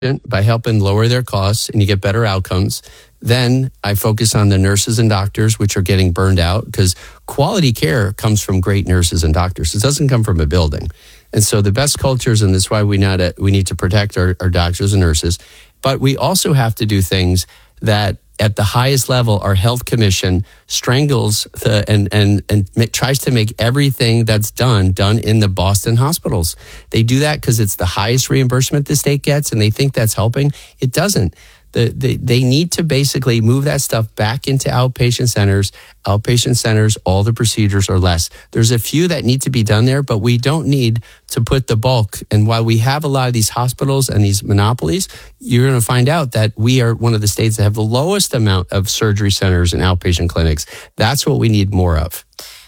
by helping lower their costs, and you get better outcomes. Then I focus on the nurses and doctors, which are getting burned out, because quality care comes from great nurses and doctors. It doesn't come from a building. And so the best cultures, and that's why we need to protect our doctors and nurses. But we also have to do things that at the highest level, our health commission strangles and tries to make everything that's done in the Boston hospitals. They do that because it's the highest reimbursement the state gets, and they think that's helping. It doesn't. They need to basically move that stuff back into outpatient centers. Outpatient centers, all the procedures are less. There's a few that need to be done there, but we don't need to put the bulk. And while we have a lot of these hospitals and these monopolies, you're going to find out that we are one of the states that have the lowest amount of surgery centers and outpatient clinics. That's what we need more of.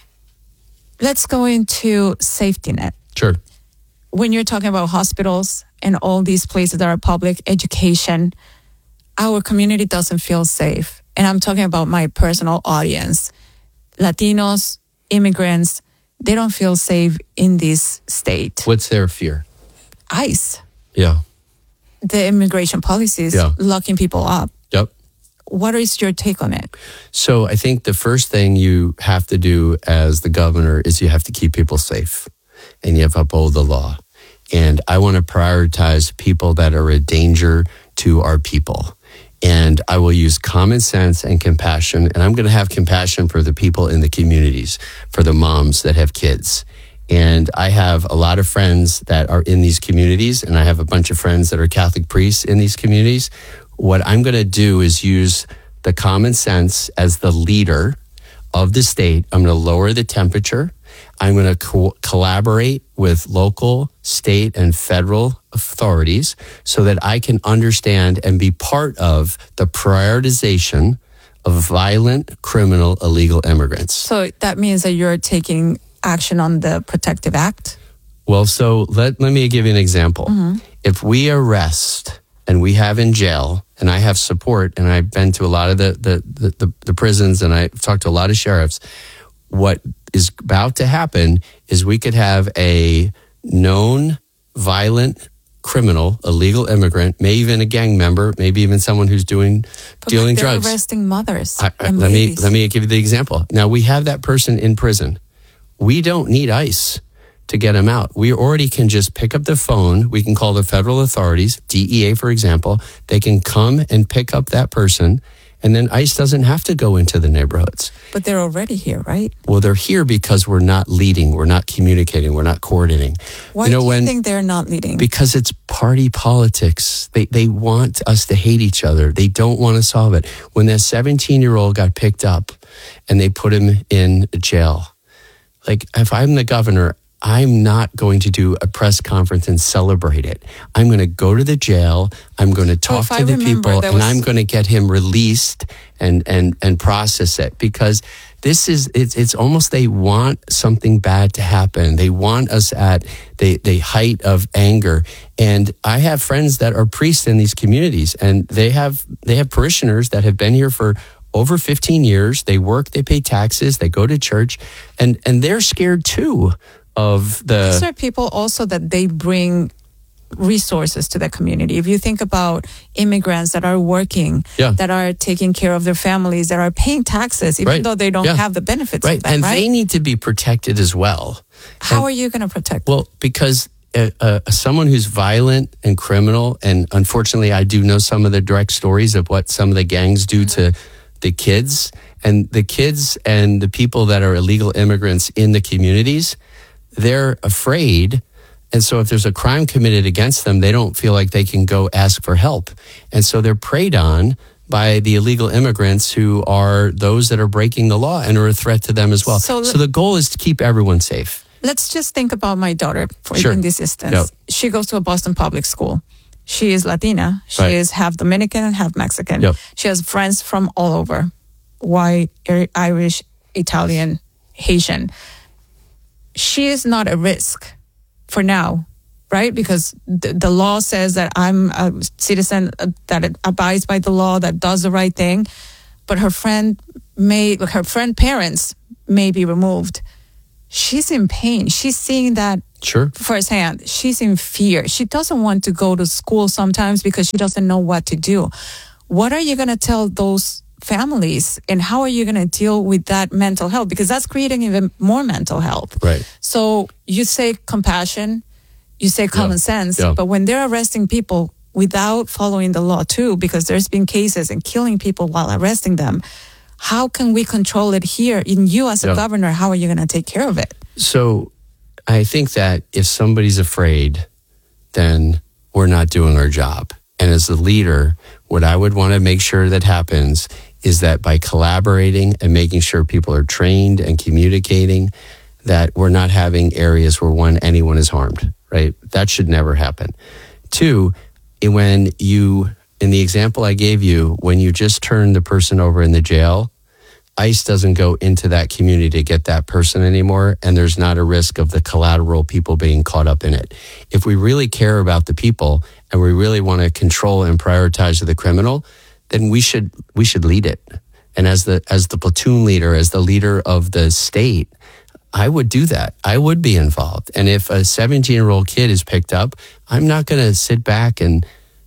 Let's go into safety net. Sure. When you're talking about hospitals and all these places that are public, education, our community doesn't feel safe. And I'm talking about my personal audience. Latinos, immigrants, they don't feel safe in this state. What's their fear? ICE. Yeah. The immigration policies, locking people up. Yep. What is your take on it? So I think the first thing you have to do as the governor is you have to keep people safe, and you have to uphold the law. And I want to prioritize people that are a danger to our people. And I will use common sense and compassion. And I'm going to have compassion for the people in the communities, for the moms that have kids. And I have a lot of friends that are in these communities, and I have a bunch of friends that are Catholic priests in these communities. What I'm going to do is use the common sense as the leader of the state. I'm going to lower the temperature. I'm going to collaborate with local, state, and federal authorities so that I can understand and be part of the prioritization of violent, criminal, illegal immigrants. So that means that you're taking action on the Protective Act? Well, so let me give you an example. Mm-hmm. If we arrest and we have in jail, and I have support, and I've been to a lot of the prisons, and I've talked to a lot of sheriffs, what is about to happen is we could have a known violent criminal, illegal immigrant, maybe even a gang member, maybe even someone who's dealing drugs. They're arresting mothers. Let me give you the example. Now we have that person in prison. We don't need ICE to get him out. We already can just pick up the phone. We can call the federal authorities, DEA, for example. They can come and pick up that person. And then ICE doesn't have to go into the neighborhoods. But they're already here, right? Well, they're here because we're not leading, we're not communicating, we're not coordinating. Why do you think they're not leading? Because it's party politics. They want us to hate each other. They don't want to solve it. When that 17-year-old got picked up and they put him in jail, like if I'm the governor, I'm not going to do a press conference and celebrate it. I'm going to go to the jail. I'm going to talk to the people, and I'm going to get him released and process it, because it's almost they want something bad to happen. They want us at the height of anger. And I have friends that are priests in these communities, and they have parishioners that have been here for over 15 years. They work, they pay taxes, they go to church, and they're scared too. These are people also that they bring resources to the community. If you think about immigrants that are working, that are taking care of their families, that are paying taxes, even though they don't have the benefits of that, and they need to be protected as well. How are you going to protect them? Well, because someone who's violent and criminal, and unfortunately I do know some of the direct stories of what some of the gangs do to the kids, and the people that are illegal immigrants in the communities, they're afraid. And so if there's a crime committed against them, they don't feel like they can go ask for help. And so they're preyed on by the illegal immigrants, who are those that are breaking the law and are a threat to them as well. So the goal is to keep everyone safe. Let's just think about my daughter in this instance. Yep. She goes to a Boston public school. She is Latina. She is half Dominican and half Mexican. Yep. She has friends from all over. White, Irish, Italian, Haitian. She is not a risk for now, right? Because the law says that I'm a citizen that abides by the law, that does the right thing. But her friend parents may be removed. she's in pain. She's seeing that firsthand. She's in fear. She doesn't want to go to school sometimes because she doesn't know what to do. What are you going to tell those families, and how are you going to deal with that mental health? Because that's creating even more mental health. Right. So you say compassion, you say common sense, but when they're arresting people without following the law too, because there's been cases and killing people while arresting them, how can we control it here? In you as a governor, how are you going to take care of it? So I think that if somebody's afraid, then we're not doing our job. And as a leader, what I would want to make sure that happens is that by collaborating and making sure people are trained and communicating, that we're not having areas where anyone is harmed, right? That should never happen. Two, in the example I gave you, when you just turn the person over in the jail, ICE doesn't go into that community to get that person anymore, and there's not a risk of the collateral people being caught up in it. If we really care about the people and we really want to control and prioritize the criminal, then we should lead it. And as the platoon leader, as the leader of the state, I would do that. I would be involved. And if a 17-year-old kid is picked up, I'm not going to sit back and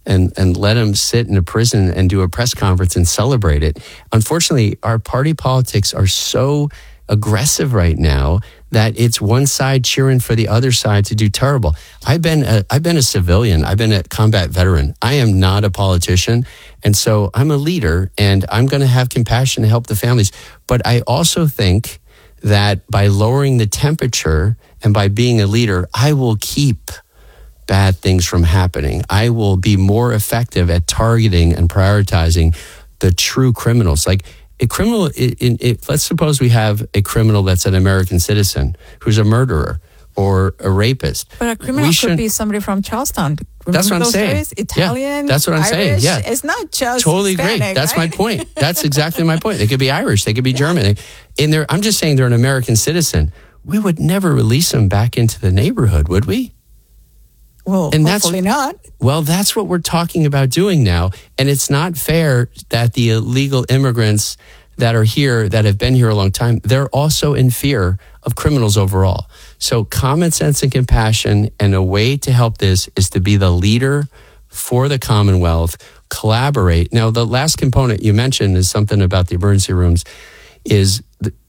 let him sit in a prison and do a press conference and celebrate it. Unfortunately, our party politics are so aggressive right now that it's one side cheering for the other side to do terrible. I've been a civilian. I've been a combat veteran. I am not a politician. And so I'm a leader, and I'm going to have compassion to help the families. But I also think that by lowering the temperature and by being a leader, I will keep bad things from happening. I will be more effective at targeting and prioritizing the true criminals. Like a criminal, let's suppose we have a criminal that's an American citizen who's a murderer or a rapist. But a criminal could be somebody from Charlestown. That's what I'm saying. Days? Italian, that's what I'm saying. Yeah, it's not just totally Hispanic, great. That's right? my point. That's exactly my point. They could be Irish. They could be German. I'm just saying they're an American citizen. We would never release them back into the neighborhood, would we? Well, and hopefully not. Well, that's what we're talking about doing now. And it's not fair that the illegal immigrants that are here, that have been here a long time, they're also in fear of criminals overall. So common sense and compassion, and a way to help this is to be the leader for the Commonwealth, collaborate. Now, the last component you mentioned is something about the emergency rooms, is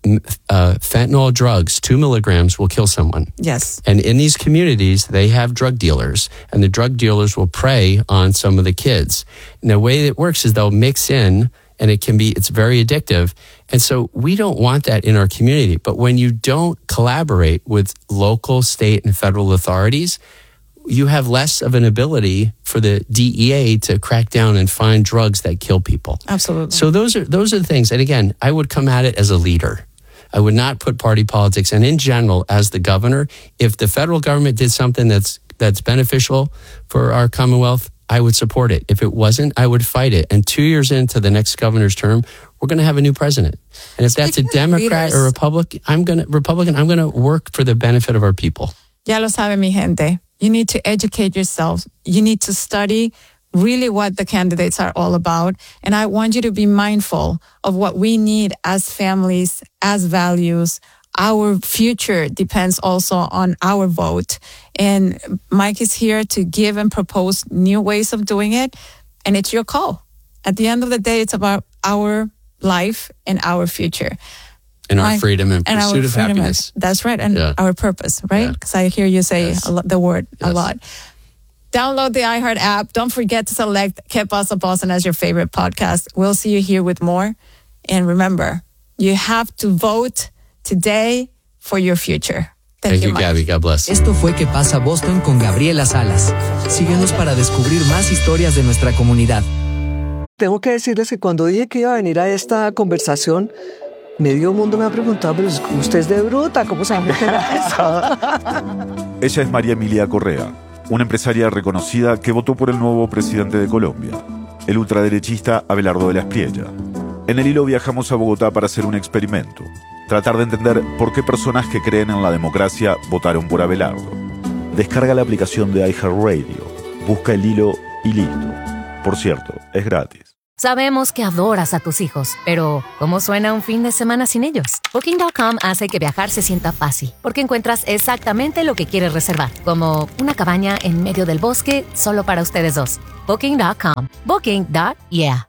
fentanyl drugs, 2 milligrams will kill someone. Yes. And in these communities, they have drug dealers, and the drug dealers will prey on some of the kids. And the way it works is they'll mix in, and it's very addictive. And so we don't want that in our community. But when you don't collaborate with local, state, and federal authorities, you have less of an ability for the DEA to crack down and find drugs that kill people. Absolutely. So those are the things. And again, I would come at it as a leader. I would not put party politics. And in general, as the governor, if the federal government did something that's beneficial for our Commonwealth, I would support it. If it wasn't, I would fight it. And 2 years into the next governor's term, we're going to have a new president. And if that's a Democrat or Republican, I'm going to work for the benefit of our people. Ya lo sabe, mi gente. You need to educate yourself. You need to study really what the candidates are all about. And I want you to be mindful of what we need as families, as values. Our future depends also on our vote. And Mike is here to give and propose new ways of doing it. And it's your call. At the end of the day, it's about our life and our future. And our freedom and pursuit of happiness. That's right. And our purpose, right? Because I hear you say the word a lot. Download the iHeart app. Don't forget to select Que Pasa Boston as your favorite podcast. We'll see you here with more. And remember, you have to vote today for your future. Thank you, Gabby. God bless. Esto fue Que Pasa Boston con Gabriela Salas. Síguenos para descubrir más historias de nuestra comunidad. Tengo que decirles que cuando dije que iba a venir a esta conversación, medio mundo me ha preguntado, pero usted es de bruta, ¿cómo se va a meter a eso? Ella es María Emilia Correa, una empresaria reconocida que votó por el nuevo presidente de Colombia, el ultraderechista Abelardo de la Espriella. En el hilo viajamos a Bogotá para hacer un experimento, tratar de entender por qué personas que creen en la democracia votaron por Abelardo. Descarga la aplicación de iHeartRadio, busca el hilo y listo. Por cierto, es gratis. Sabemos que adoras a tus hijos, pero ¿cómo suena un fin de semana sin ellos? Booking.com hace que viajar se sienta fácil, porque encuentras exactamente lo que quieres reservar, como una cabaña en medio del bosque solo para ustedes dos. Booking.com. Booking.yeah.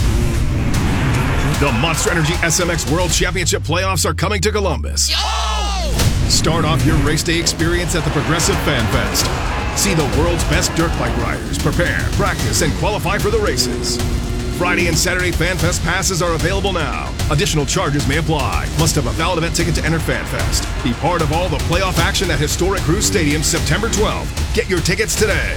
The Monster Energy SMX World Championship playoffs are coming to Columbus. Start off your race day experience at the Progressive Fan Fest. See the world's best dirt bike riders prepare, practice, and qualify for the races. Friday and Saturday Fan Fest passes are available now. Additional charges may apply. Must have a valid event ticket to enter Fan Fest. Be part of all the playoff action at historic Cruz Stadium September 12th. Get your tickets today.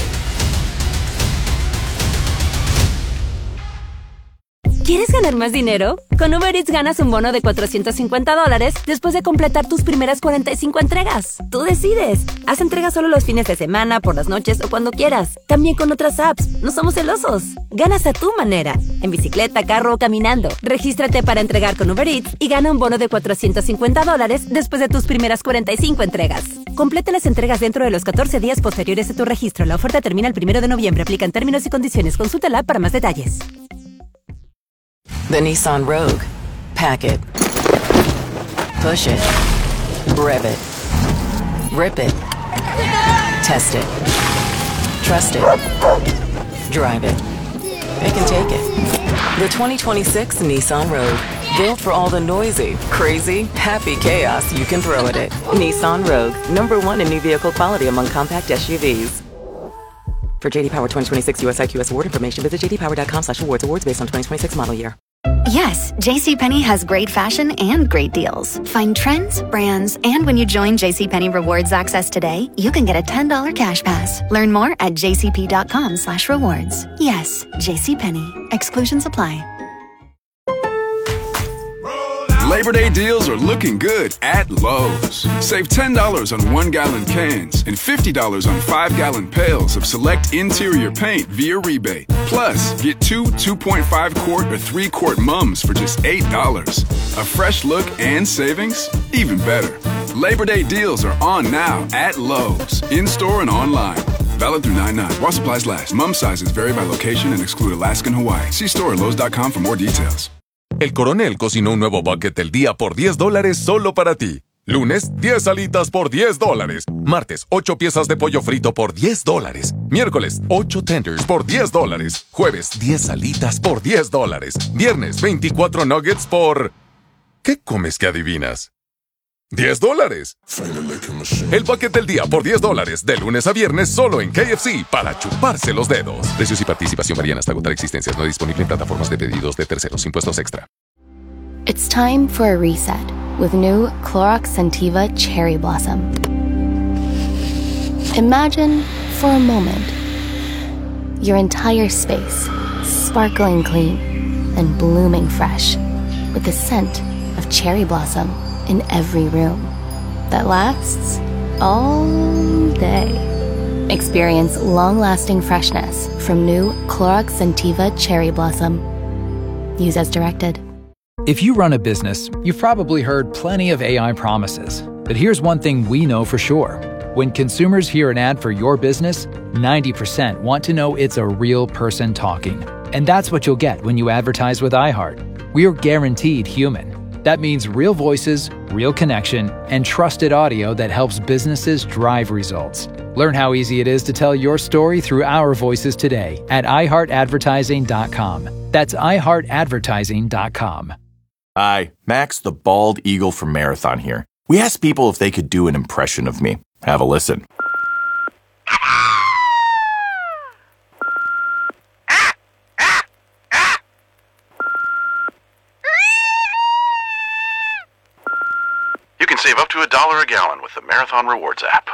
¿Quieres ganar más dinero? Con Uber Eats ganas un bono de $450 después de completar tus primeras 45 entregas. Tú decides. Haz entregas solo los fines de semana, por las noches o cuando quieras. También con otras apps. No somos celosos. Ganas a tu manera. En bicicleta, carro o caminando. Regístrate para entregar con Uber Eats y gana un bono de $450 después de tus primeras 45 entregas. Completa las entregas dentro de los 14 días posteriores a tu registro. La oferta termina el 1 de noviembre. Aplican términos y condiciones. Consulta la app para más detalles. The Nissan Rogue. Pack it. Push it. Rev it. Rip it. Test it. Trust it. Drive it. Pick and take it. The 2026 Nissan Rogue. Built for all the noisy, crazy, happy chaos you can throw at it. Nissan Rogue. #1 in new vehicle quality among compact SUVs. For JD Power 2026 US IQS award information, visit jdpower.com/awards. Awards based on 2026 model year. Yes, JCPenney has great fashion and great deals. Find trends, brands, and when you join JCPenney Rewards Access today, you can get a $10 cash pass. Learn more at jcp.com/rewards. Yes, JCPenney. Exclusions apply. Labor Day deals are looking good at Lowe's. Save $10 on 1-gallon cans and $50 on 5-gallon pails of select interior paint via rebate. Plus, get 2 2.5-quart or 3-quart mums for just $8. A fresh look and savings? Even better. Labor Day deals are on now at Lowe's, in-store and online. Valid through 9/9. While supplies last. Mum sizes vary by location and exclude Alaska and Hawaii. See store at lowes.com for more details. El Coronel cocinó un nuevo bucket del día por $10 solo para ti. Lunes, 10 alitas por $10. Martes, 8 piezas de pollo frito por $10. Miércoles, 8 tenders por $10. Jueves, 10 alitas por $10. Viernes, 24 nuggets por... ¿Qué comes que adivinas? $10. El bucket del día por $10, de lunes a viernes solo en KFC, para chuparse los dedos. Precios y participación varían hasta agotar existencias. No disponible en plataformas de pedidos de terceros. Impuestos extra. It's time for a reset with new Clorox Scentiva Cherry Blossom. Imagine, for a moment, your entire space sparkling clean and blooming fresh with the scent of cherry blossom in every room that lasts all day. Experience long-lasting freshness from new Clorox Scentiva Cherry Blossom. Use as directed. If you run a business, you've probably heard plenty of AI promises. But here's one thing we know for sure. When consumers hear an ad for your business, 90% want to know it's a real person talking. And that's what you'll get when you advertise with iHeart. We're guaranteed human. That means real voices, real connection, and trusted audio that helps businesses drive results. Learn how easy it is to tell your story through our voices today at iHeartAdvertising.com. That's iHeartAdvertising.com. Hi, Max the Bald Eagle from Marathon here. We asked people if they could do an impression of me. Have a listen. You can save up to $1 a gallon with the Marathon Rewards app.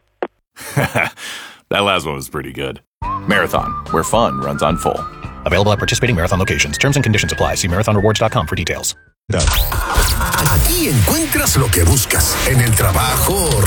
That last one was pretty good. Marathon, where fun runs on full. Available at participating Marathon locations. Terms and conditions apply. See marathonrewards.com for details. Aquí encuentras lo que buscas en el trabajo,